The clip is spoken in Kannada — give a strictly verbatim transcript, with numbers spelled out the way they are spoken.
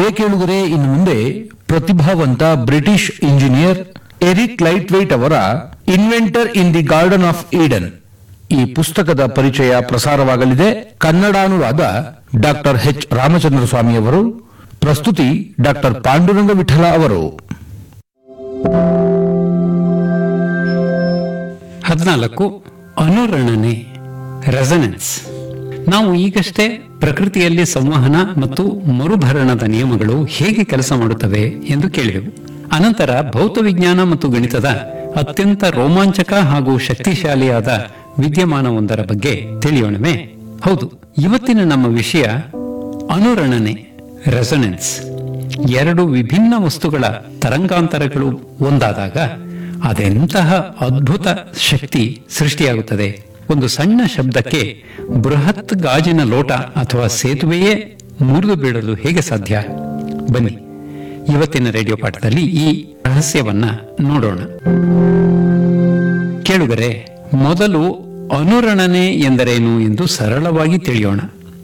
ಪ್ರಿಯ ಕೇಳುಗರೆ, ಇನ್ನು ಮುಂದೆ ಪ್ರತಿಭಾವಂತ ಬ್ರಿಟಿಷ್ ಇಂಜಿನಿಯರ್ ಎರಿಕ್ ಲೈಟ್ವೈಟ್ ಅವರ inventor in the garden of Eden ಈ ಪುಸ್ತಕದ ಪರಿಚಯ ಪ್ರಸಾರವಾಗಲಿದೆ. ಕನ್ನಡಾನುವಾದ ಡಾಕ್ಟರ್ ಎಚ್ ರಾಮಚಂದ್ರ ಸ್ವಾಮಿ ಅವರು, ಪ್ರಸ್ತುತಿ ಡಾಕ್ಟರ್ ಪಾಂಡುರಂಗ ವಿಠಲ ಅವರು. ಹದಿನಾಲ್ಕು ಅನುರಣನೆ, ರೆಸನೆನ್ಸ್. ನಾವು ಈಗಷ್ಟೇ ಪ್ರಕೃತಿಯಲ್ಲಿ ಸಂವಹನ ಮತ್ತು ಮರುಭರಣದ ನಿಯಮಗಳು ಹೇಗೆ ಕೆಲಸ ಮಾಡುತ್ತವೆ ಎಂದು ಕೇಳಿದೆವು. ಅನಂತರ ಭೌತವಿಜ್ಞಾನ ಮತ್ತು ಗಣಿತದ ಅತ್ಯಂತ ರೋಮಾಂಚಕ ಹಾಗೂ ಶಕ್ತಿಶಾಲಿಯಾದ ವಿದ್ಯಮಾನವೊಂದರ ಬಗ್ಗೆ ತಿಳಿಯೋಣವೇ? ಹೌದು, ಇವತ್ತಿನ ನಮ್ಮ ವಿಷಯ ಅನುರಣನೆ, ರೆಸನೆನ್ಸ್. ಎರಡು ವಿಭಿನ್ನ ವಸ್ತುಗಳ ತರಂಗಾಂತರಗಳು ಒಂದಾದಾಗ ಅದೆಂತಹ ಅದ್ಭುತ ಶಕ್ತಿ ಸೃಷ್ಟಿಯಾಗುತ್ತದೆ. ಒಂದು ಸಣ್ಣ ಶಬ್ದಕ್ಕೆ ಬೃಹತ್ ಗಾಜಿನ ಲೋಟ ಅಥವಾ ಸೇತುವೆಯೇ ಮುರಿದು ಬೀಳಲು ಹೇಗೆ ಸಾಧ್ಯ? ಬನ್ನಿ, ಇವತ್ತಿನ ರೇಡಿಯೋ ಪಾಠದಲ್ಲಿ ಈ ರಹಸ್ಯವನ್ನ ನೋಡೋಣ. ಕೇಳುಗರೆ, ಮೊದಲು ಅನುರಣನೆ ಎಂದರೇನು ಎಂದು ಸರಳವಾಗಿ ತಿಳಿಯೋಣ.